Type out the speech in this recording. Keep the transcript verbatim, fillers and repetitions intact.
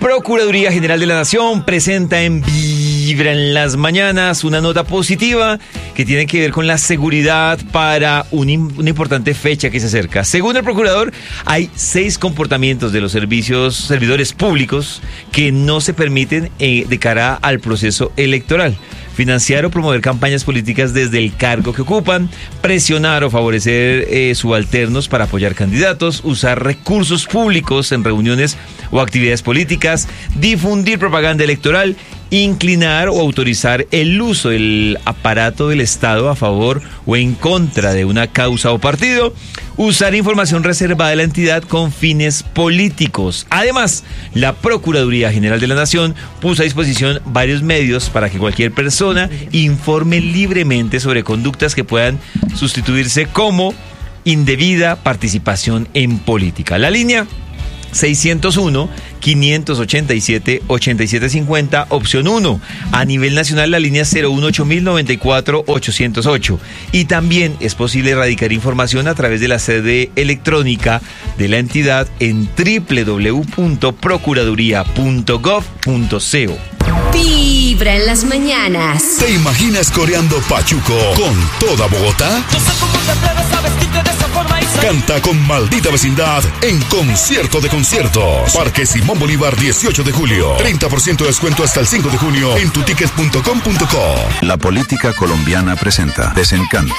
Procuraduría General de la Nación presenta en Vibra en las Mañanas una nota positiva que tiene que ver con la seguridad para un, una importante fecha que se acerca. Según el procurador, hay seis comportamientos de los servicios servidores públicos que no se permiten eh, de cara al proceso electoral. Financiar o promover campañas políticas desde el cargo que ocupan, presionar o favorecer eh, subalternos para apoyar candidatos, usar recursos públicos en reuniones o actividades políticas, difundir propaganda electoral, inclinar o autorizar el uso del aparato del Estado a favor o en contra de una causa o partido, usar información reservada de la entidad con fines políticos. Además, la Procuraduría General de la Nación puso a disposición varios medios para que cualquier persona informe libremente sobre conductas que puedan sustituirse como indebida participación en política. La línea seiscientos uno, quinientos ochenta y siete, ochenta y siete cincuenta, opción uno. A nivel nacional, la línea cero uno ocho mil noventa y cuatro ochocientos ocho. Y también es posible erradicar información a través de la sede electrónica de la entidad en doble u doble u doble u punto procuraduría punto gov punto co. Vibra en las mañanas. ¿Te imaginas coreando Pachuco con toda Bogotá? No sé cómo te atreves a vestirte de esa forma y salir. Canta con Maldita Vecindad en Concierto de Conciertos. Parque Simón Bolívar, dieciocho de julio. treinta por ciento de descuento hasta el cinco de junio en tutickets punto com punto co. La política colombiana presenta Desencanto.